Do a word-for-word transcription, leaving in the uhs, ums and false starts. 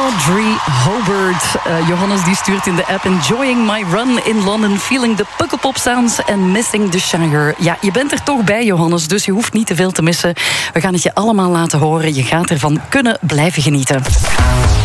Audrey Hobart. Uh, Johannes die stuurt in de app: enjoying my run in London, feeling the Pukkelpop sounds and missing the Shire. Ja, je bent er toch bij, Johannes, dus je hoeft niet te veel te missen. We gaan het je allemaal laten horen. Je gaat ervan kunnen blijven genieten.